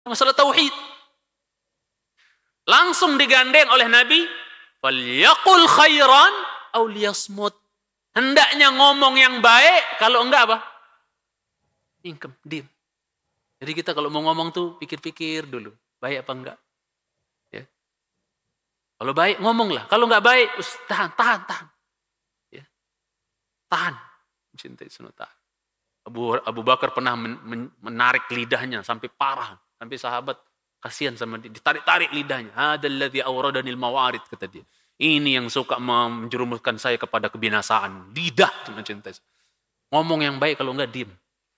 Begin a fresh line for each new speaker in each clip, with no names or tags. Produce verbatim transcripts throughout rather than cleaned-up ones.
Masalah tauhid. Langsung digandeng oleh Nabi, falyaqul khairan aw liyasmut. Hendaknya ngomong yang baik, kalau enggak apa? Ingkem, diam. Jadi kita kalau mau ngomong tuh pikir-pikir dulu, baik apa enggak. Ya. Kalau baik ngomonglah, kalau enggak baik, us, tahan, tahan, tahan. Ya. Tahan. Mencintai sunnah tahan. Abu, Abu Bakar pernah men, men, menarik lidahnya sampai parah, sampai sahabat kasihan sama dia, ditarik-tarik lidahnya. Hadalladzi awradanil mawarid, kata dia. Ini yang suka menjerumuskan saya kepada kebinasaan. Lidah itu mencintai. Ngomong yang baik, kalau enggak diam.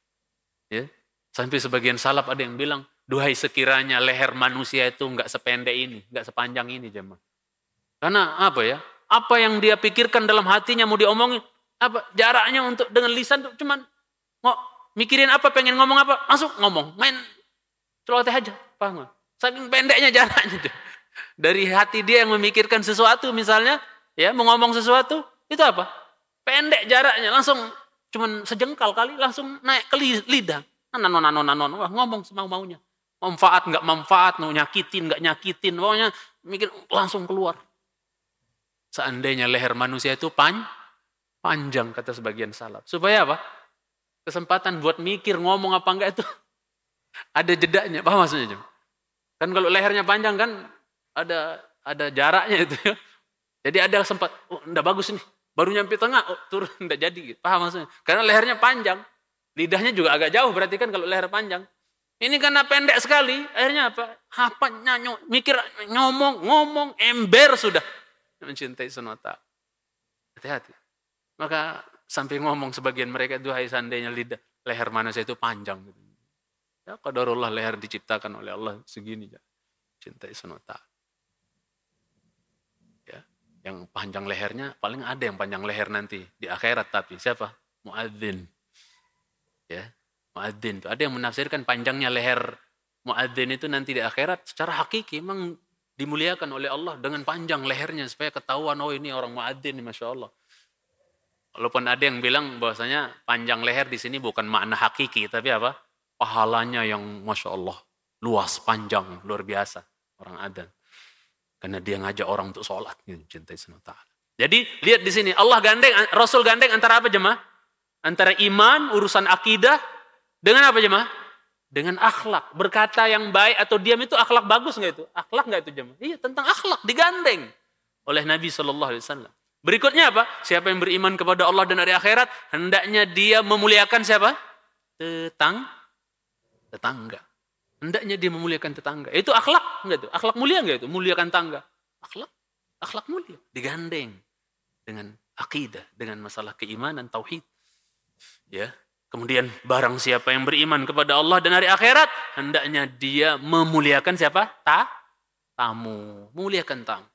Ya. Sampai sebagian salaf ada yang bilang, duhai sekiranya leher manusia itu enggak sependek ini, enggak sepanjang ini jemaah. Karena apa ya? Apa yang dia pikirkan dalam hatinya mau diomongin, apa jaraknya untuk dengan lisan tuh cuman mau mikirin apa, pengen ngomong apa, langsung ngomong, main celoteh aja, paham gak? Saking pendeknya jaraknya. Dari hati dia yang memikirkan sesuatu misalnya, ya mau ngomong sesuatu, itu apa? Pendek jaraknya, langsung cuman sejengkal kali, langsung naik ke lidah. Nanon, nanon, nanon, wah ngomong semau-maunya. Manfaat nggak manfaat, mau nyakitin nggak nyakitin, pokoknya mikir langsung keluar. Seandainya leher manusia itu pan, panjang, kata sebagian salaf. Supaya apa? Kesempatan buat mikir, ngomong apa enggak itu ada jedanya, paham maksudnya? Kan kalau lehernya panjang kan ada ada jaraknya itu ya. Jadi ada sempat, oh enggak bagus nih, baru nyampe tengah, oh turun, enggak jadi, gitu. Paham maksudnya? Karena lehernya panjang, lidahnya juga agak jauh, berarti kan kalau leher panjang. Ini karena pendek sekali, akhirnya apa? Hapanya mikir, ngomong, ngomong, ember sudah. Mencintai sunata. Hati-hati. Maka sampai ngomong sebagian mereka, duhai seandainya lidah, leher manusia itu panjang. Ya qadarullah, leher diciptakan oleh Allah segini. Ya. Cintai sunata. Ya. Yang panjang lehernya, paling ada yang panjang leher nanti di akhirat, tapi siapa? Muadzin. Ya, muadzin itu ada yang menafsirkan panjangnya leher muadzin itu nanti di akhirat secara hakiki memang dimuliakan oleh Allah dengan panjang lehernya supaya ketahuan, oh ini orang muadzin, masya Allah. Walaupun ada yang bilang bahwasanya panjang leher di sini bukan makna hakiki, tapi apa? Pahalanya yang masya Allah luas, panjang, luar biasa orang adzan. Karena dia ngajak orang untuk sholat, gitu, cintai sunnah ta'ala. Jadi lihat di sini Allah gandeng, Rasul gandeng antara apa jemaah? Antara iman, urusan akidah, dengan apa jemaah? Dengan akhlak. Berkata yang baik atau diam itu akhlak bagus nggak itu? Akhlak nggak itu jemaah? Iya, tentang akhlak digandeng oleh Nabi shallallahu alaihi wasallam. Berikutnya apa? Siapa yang beriman kepada Allah dan hari akhirat, hendaknya dia memuliakan siapa? Tetang, tetangga. Hendaknya dia memuliakan tetangga. Itu akhlak nggak itu? Akhlak mulia nggak itu? Muliakan tangga. Akhlak, akhlak mulia. Digandeng dengan akidah, dengan masalah keimanan, tauhid. Ya, kemudian barang siapa yang beriman kepada Allah dan hari akhirat, hendaknya dia memuliakan siapa? Ta, tamu, memuliakan tamu.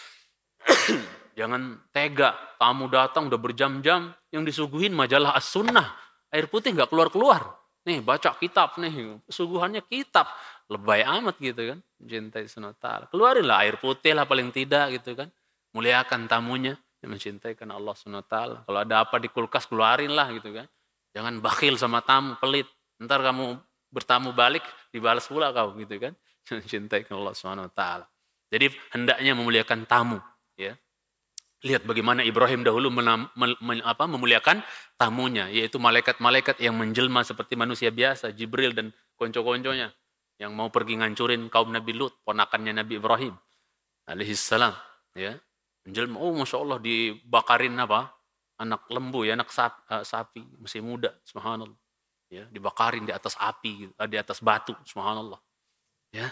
Jangan tega, tamu datang udah berjam-jam, yang disuguhin majalah As-Sunnah, air putih nggak keluar-keluar. Nih baca kitab nih, suguhannya kitab, lebay amat gitu kan? Mencintai sunnah ta'ala, keluarinlah air putih lah paling tidak gitu kan? Muliakan tamunya, mencintai karena Allah sunnah ta'ala. Kalau ada apa di kulkas keluarin lah gitu kan? Jangan bakhil sama tamu, pelit. Ntar kamu bertamu balik, dibalas pula kau gitu kan. Cintai Allah subhanahu wa ta'ala. Jadi hendaknya memuliakan tamu. Ya. Lihat bagaimana Ibrahim dahulu menam, men, men, apa, memuliakan tamunya. Yaitu malaikat-malaikat yang menjelma seperti manusia biasa. Jibril dan konco-konconya. Yang mau pergi ngancurin kaum Nabi Lut. Ponakannya Nabi Ibrahim. Alaihissalam. Ya. Menjelma, oh Masya Allah dibakarin apa? Anak lembu ya, anak sapi, uh, sapi masih muda, subhanallah. Ya, dibakarin di atas api, di atas batu, subhanallah. Ya.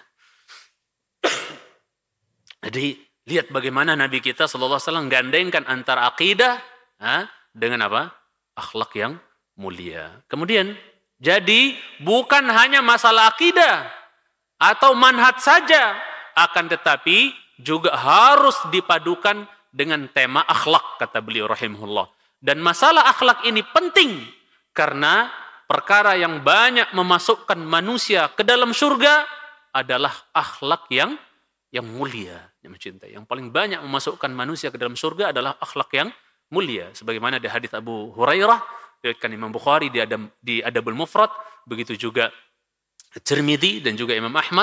Jadi lihat bagaimana Nabi kita sallallahu alaihi wasallam gandengkan antara akidah ha, dengan apa? Akhlak yang mulia. Kemudian jadi bukan hanya masalah akidah atau manhaj saja, akan tetapi juga harus dipadukan dengan tema akhlak, kata beliau rahimahullah. Dan masalah akhlak ini penting karena perkara yang banyak memasukkan manusia ke dalam surga adalah akhlak yang yang mulia, yang mencintai. Yang paling banyak memasukkan manusia ke dalam surga adalah akhlak yang mulia. Sebagaimana di hadits Abu Hurairah, diriwayatkan Imam Bukhari di Adab, di Adabul Mufrad, begitu juga Tirmidzi dan juga Imam Ahmad